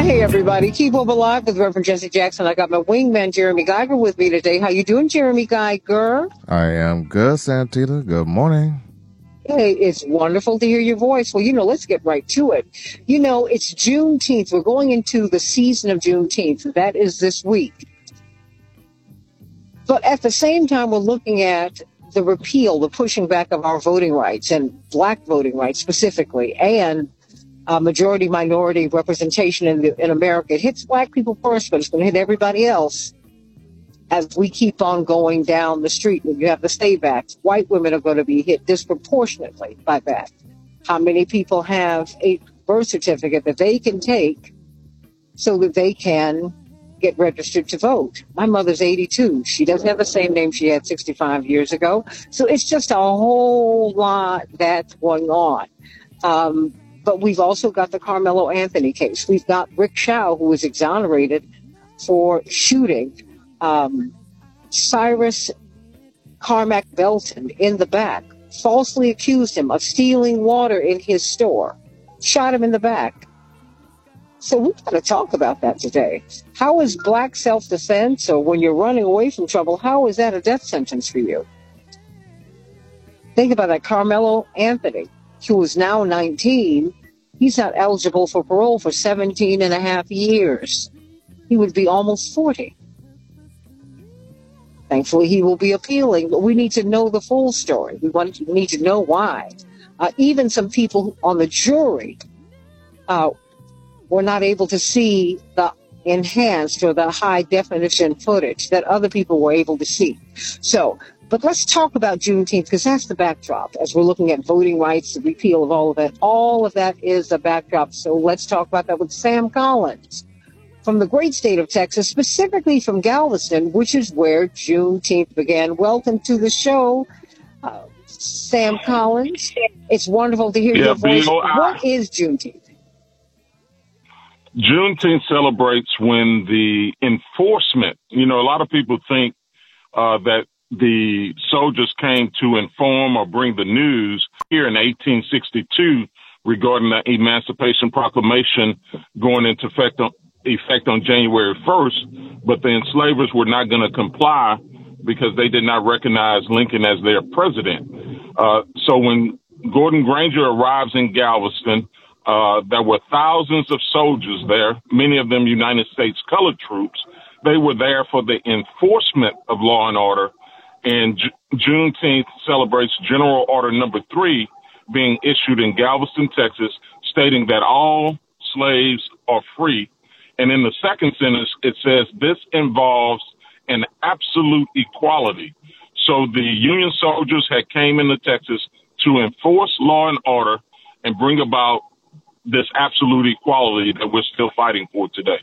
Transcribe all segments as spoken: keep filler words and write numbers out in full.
Hey, everybody. Keep Hope Alive with Reverend Jesse Jackson. I got my wingman, Jeremy Geiger, with me today. How you doing, Jeremy Geiger? I am good, Santita. Good morning. Hey, it's wonderful to hear your voice. Well, you know, let's get right to it. You know, it's Juneteenth. We're going into the season of Juneteenth. That is this week. But at the same time, we're looking at the repeal, the pushing back of our voting rights and black voting rights specifically, and uh, majority minority representation in, the, in America. It hits black people first, but it's going to hit everybody else as we keep on going down the street. When you have the SAVE Act, white women are going to be hit disproportionately by that. How many people have a birth certificate that they can take so that they can get registered to vote? My mother's eighty-two. She doesn't have the same name she had sixty-five years ago. So it's just a whole lot that's going on. Um, but we've also got the Carmelo Anthony case. We've got Rick Shaw, who was exonerated for shooting um, Cyrus Carmack Belton in the back, falsely accused him of stealing water in his store, shot him in the back. So we've got to talk about that today. How is black self-defense, or when you're running away from trouble, how is that a death sentence for you? Think about that. Carmelo Anthony, who is now nineteen, he's not eligible for parole for seventeen and a half years. He would be almost forty. Thankfully, he will be appealing, but we need to know the full story. We want to, need to know why. Uh, even some people on the jury uh, were not able to see the enhanced or the high definition footage that other people were able to see. So, but let's talk about Juneteenth, because that's the backdrop as we're looking at voting rights, the repeal of all of that. All of that is the backdrop. So let's talk about that with Sam Collins from the great state of Texas, specifically from Galveston, which is where Juneteenth began. Welcome to the show, uh, Sam Collins. It's wonderful to hear yeah, your voice. Bill, I, what is Juneteenth? Juneteenth celebrates when the enforcement, you know, a lot of people think uh, that the soldiers came to inform or bring the news here in eighteen sixty-two regarding the Emancipation Proclamation going into effect on, effect on January first, but the enslavers were not going to comply because they did not recognize Lincoln as their president. Uh, so when Gordon Granger arrives in Galveston, uh, there were thousands of soldiers there, many of them United States colored troops. They were there for the enforcement of law and order. And J- Juneteenth celebrates General Order Number Three being issued in Galveston, Texas, stating that all slaves are free. And in the second sentence, it says this involves an absolute equality. So the Union soldiers had came into Texas to enforce law and order and bring about this absolute equality that we're still fighting for today.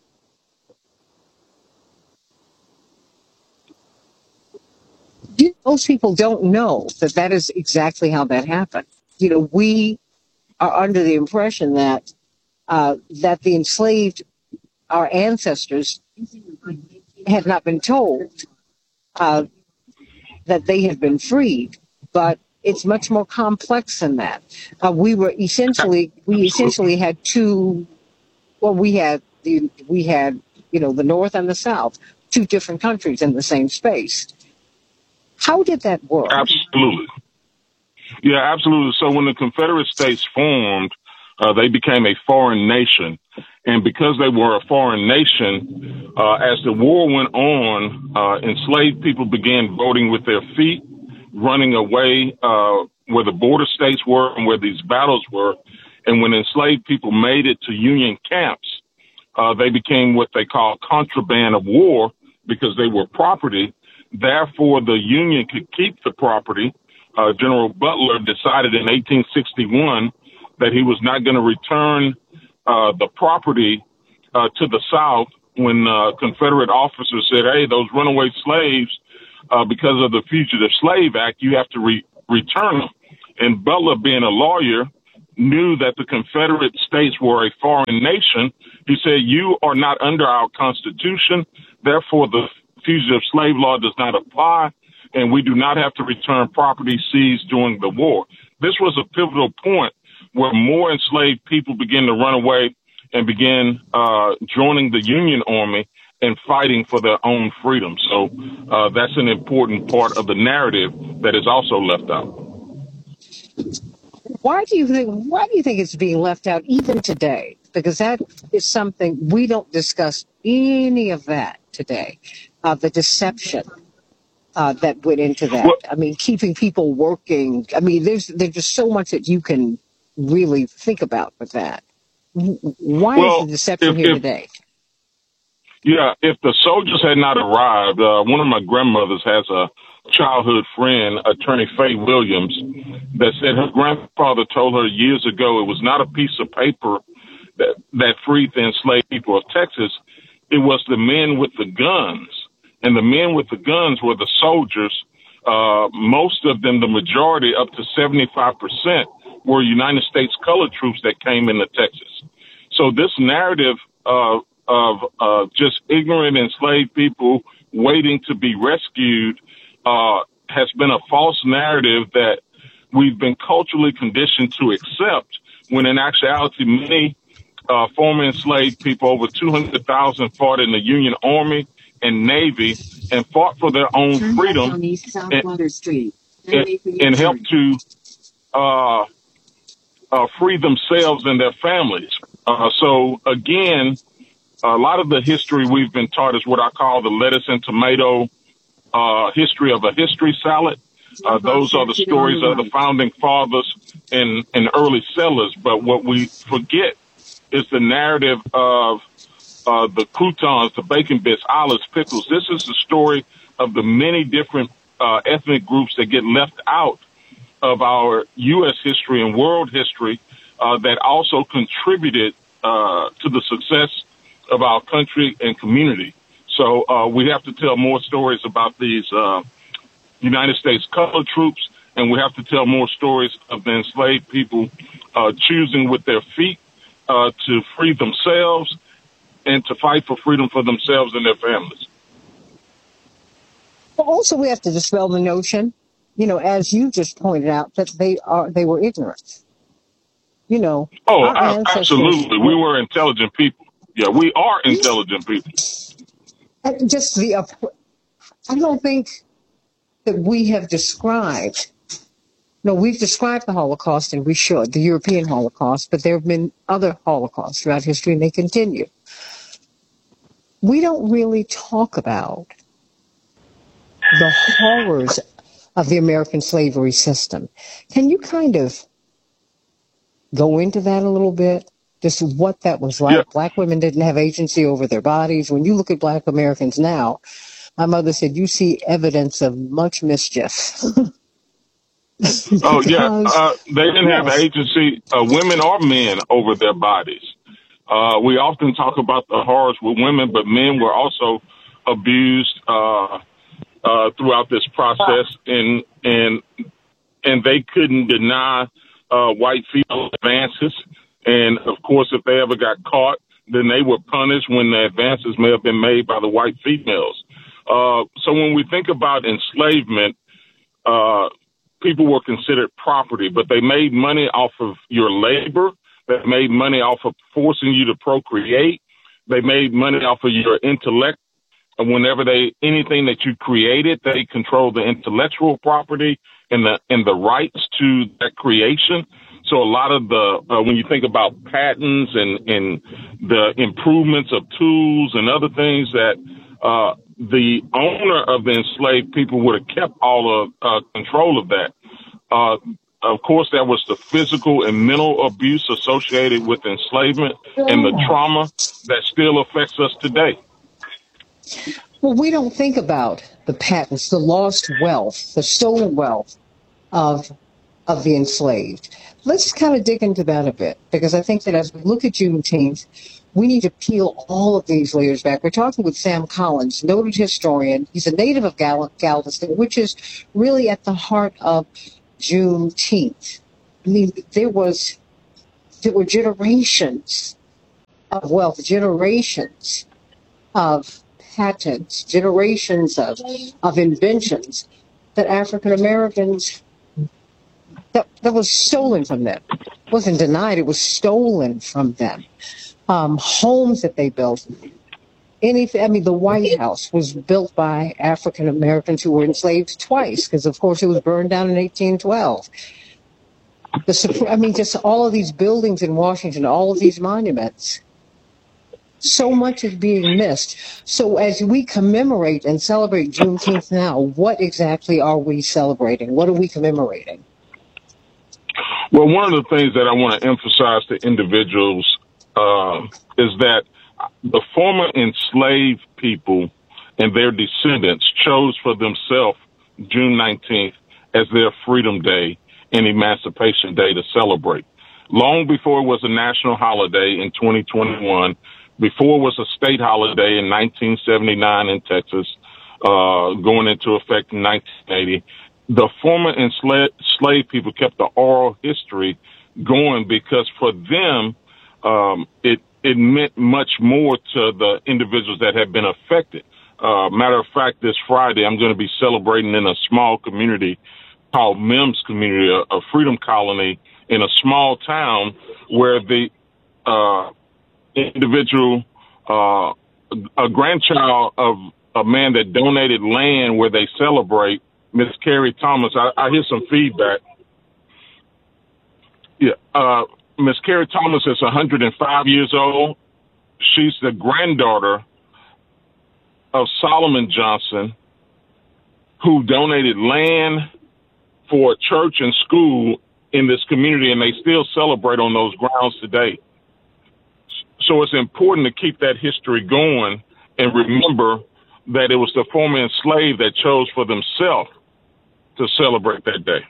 Most people don't know that that is exactly how that happened. You know, we are under the impression that uh, that the enslaved, our ancestors, had not been told uh, that they had been freed, but it's much more complex than that. Uh, we were essentially, we essentially had two. Well, we had the we had you know the North and the South, two different countries in the same space. How did that work? Absolutely. Yeah, absolutely. So when the Confederate States formed, uh, they became a foreign nation. And because they were a foreign nation, uh, as the war went on, uh, enslaved people began voting with their feet, running away uh, where the border states were and where these battles were. And when enslaved people made it to Union camps, uh, they became what they call contraband of war because they were property. Therefore, the Union could keep the property. Uh, General Butler decided in eighteen sixty-one that he was not going to return uh, the property uh, to the South when uh, Confederate officers said, hey, those runaway slaves, uh, because of the Fugitive Slave Act, you have to re- return them. And Butler, being a lawyer, knew that the Confederate States were a foreign nation. He said, you are not under our Constitution. Therefore, the Fugitive Slave Law does not apply, and we do not have to return property seized during the war. This was a pivotal point where more enslaved people began to run away, and began uh, joining the Union Army and fighting for their own freedom. So uh, that's an important part of the narrative that is also left out. Why do you think? Why do you think it's being left out even today? Because that is something we don't discuss any of that today. Uh, the deception uh, that went into that. Well, I mean, keeping people working. I mean, there's there's just so much that you can really think about with that. Why is the well, deception if, here if today? yeah, if the soldiers had not arrived, uh, one of my grandmothers has a childhood friend, Attorney Faye Williams, that said her grandfather told her years ago it was not a piece of paper that, that freed the enslaved people of Texas. It was the men with the guns. And the men with the guns were the soldiers. Uh, most of them, the majority, up to seventy-five percent, were United States colored troops that came into Texas. So this narrative uh, of uh, just ignorant enslaved people waiting to be rescued uh, has been a false narrative that we've been culturally conditioned to accept, when in actuality, many uh, former enslaved people, over two hundred thousand, fought in the Union Army and Navy and fought for their own Turn freedom left on East South and, Water Street. Then and, make the and U-turn. helped to uh, uh, free themselves and their families. Uh, so, again, a lot of the history we've been taught is what I call the lettuce and tomato uh, history of a history salad. Uh, those are the stories of the founding fathers and, and early settlers. But what we forget is the narrative of uh, the croutons, the bacon bits, olives, pickles. This is the story of the many different uh, ethnic groups that get left out of our U S history and world history uh, that also contributed uh, to the success of our country and community. So uh, we have to tell more stories about these uh, United States colored troops, and we have to tell more stories of the enslaved people uh, choosing with their feet uh, to free themselves and to fight for freedom for themselves and their families. But also, we have to dispel the notion, you know, as you just pointed out, that they are they were ignorant. You know, Oh, our a- ancestors. absolutely. We were intelligent people. Yeah, we are intelligent people. And just the, uh, I don't think that we have described. No, we've described the Holocaust, and we should, the European Holocaust, but there have been other Holocausts throughout history, and they continue. We don't really talk about the horrors of the American slavery system. Can you kind of go into that a little bit? Just what that was like. Yeah. Black women didn't have agency over their bodies. When you look at Black Americans now, my mother said, you see evidence of much mischief. Oh, yeah. Because- Uh, they didn't have yes. agency, uh, women or men, over their bodies. Uh, we often talk about the horrors with women, but men were also abused uh, uh, throughout this process, and and and they couldn't deny uh, white female advances. And of course, if they ever got caught, then they were punished when the advances may have been made by the white females. Uh, so when we think about enslavement, uh, people were considered property, but they made money off of your labor. They made money off of forcing you to procreate. They made money off of your intellect. And whenever they, anything that you created, they controlled the intellectual property and the, and the rights to that creation. So a lot of the, uh, when you think about patents and, and the improvements of tools and other things that, uh, the owner of the enslaved people would have kept all of, uh, control of that. Uh, of course, there was the physical and mental abuse associated with enslavement and the trauma that still affects us today. Well, we don't think about the patents, the lost wealth, the stolen wealth of of the enslaved. Let's kind of dig into that a bit, because I think that as we look at Juneteenth, we need to peel all of these layers back. We're talking with Sam Collins, noted historian. He's a native of Gal- Galveston, which is really at the heart of Juneteenth. I mean, there was there were generations of wealth, generations of patents, generations of, of inventions that African Americans that, that was stolen from them. It wasn't denied, it was stolen from them. Um, homes that they built. Anything, I mean, the White House was built by African Americans who were enslaved twice, because, of course, it was burned down in eighteen twelve. The, I mean, just all of these buildings in Washington, all of these monuments. So much is being missed. So as we commemorate and celebrate Juneteenth now, what exactly are we celebrating? What are we commemorating? Well, one of the things that I want to emphasize to individuals uh, is that the former enslaved people and their descendants chose for themselves June nineteenth as their Freedom Day and Emancipation Day to celebrate. Long before it was a national holiday in twenty twenty-one, before it was a state holiday in nineteen seventy-nine in Texas, uh, going into effect in nineteen eighty, the former enslaved people kept the oral history going because for them, um, it, it meant much more to the individuals that had been affected. Uh, matter of fact, this Friday, I'm going to be celebrating in a small community called Mims Community, a, a freedom colony in a small town where the, uh, individual, uh, a grandchild of a man that donated land where they celebrate, Miss Carrie Thomas. I, I hear some feedback. Yeah, uh, Miss Carrie Thomas is one hundred five years old. She's the granddaughter of Solomon Johnson, who donated land for a church and school in this community, and they still celebrate on those grounds today. So it's important to keep that history going and remember that it was the former enslaved that chose for themselves to celebrate that day.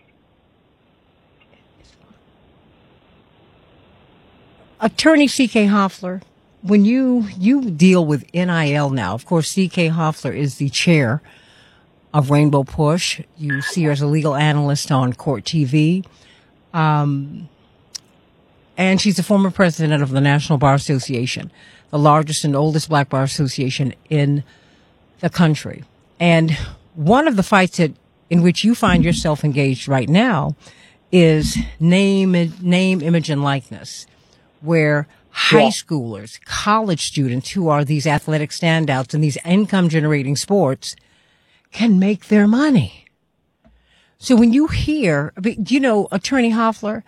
Attorney C K. Hoffler, when you, you deal with N I L now, of course, C K. Hoffler is the chair of Rainbow Push. You see her as a legal analyst on Court T V. Um, and she's the former president of the National Bar Association, the largest and oldest black bar association in the country. And one of the fights that in which you find yourself engaged right now is name, name, image, and likeness, where high yeah. schoolers, college students who are these athletic standouts in these income-generating sports can make their money. So when you hear, you know, Attorney Hoffler,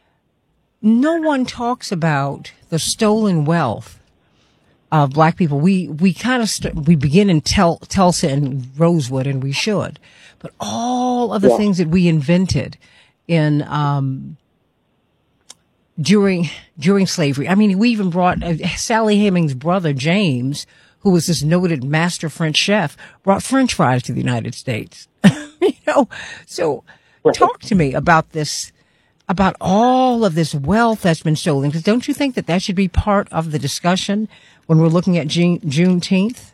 no one talks about the stolen wealth of black people. We, we kind of, st- we begin in Tel- Tulsa and Rosewood, and we should. But all of the yeah. things that we invented in, um, during, during slavery. I mean, we even brought uh, Sally Hemings' brother, James, who was this noted master French chef, brought French fries to the United States. you know, so right. talk to me about this, about all of this wealth that's been stolen. Because don't you think that that should be part of the discussion when we're looking at June, Juneteenth?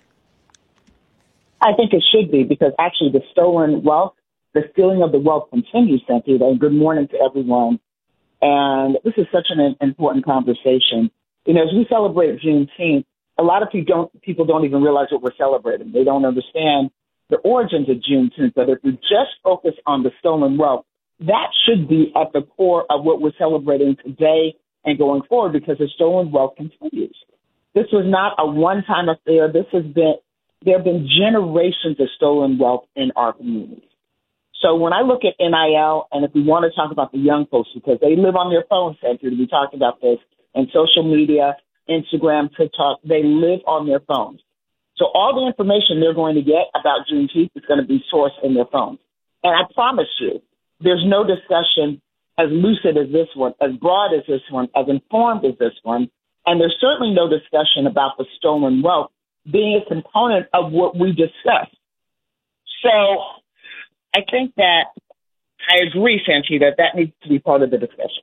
I think it should be, because actually the stolen wealth, the stealing of the wealth continues, Cynthia. And good morning to everyone. And this is such an important conversation. You know, as we celebrate Juneteenth, a lot of people don't, people don't even realize what we're celebrating. They don't understand the origins of Juneteenth. But if we just focus on the stolen wealth, that should be at the core of what we're celebrating today and going forward, because the stolen wealth continues. This was not a one-time affair. This has been, there have been generations of stolen wealth in our communities. So when I look at N I L, and if we want to talk about the young folks, because they live on their phones, Cynthia, we talked about this, and social media, Instagram, TikTok, they live on their phones. So all the information they're going to get about Juneteenth is going to be sourced in their phones. And I promise you, there's no discussion as lucid as this one, as broad as this one, as informed as this one. And there's certainly no discussion about the stolen wealth being a component of what we discussed. So I think that I agree, Santi, that that needs to be part of the discussion.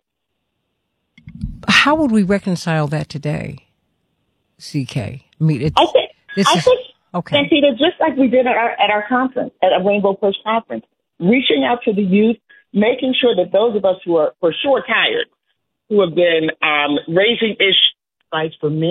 How would we reconcile that today, C K? I mean, it's, I think, this I is, think okay. Santi, just like we did at our, at our conference, at a Rainbow Push conference, reaching out to the youth, making sure that those of us who are for sure tired, who have been um, raising issues for men,